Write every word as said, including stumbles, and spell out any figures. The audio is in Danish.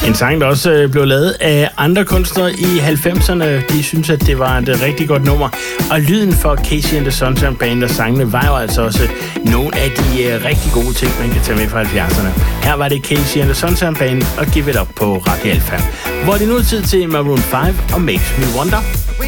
En sang, der også øh, blev lavet af andre kunstnere i halvfemserne. De synes, at det var et øh, rigtig godt nummer. Og lyden for Casey and the Sunshine Band og sangene var jo altså også nogle af de øh, rigtig gode ting, man kan tage med fra halvfjerdserne. Her var det Casey and the Sunshine Band og Give It Up på Radio Alpha. Hvor er det nu tid til Maroon fem og Makes Me Wonder.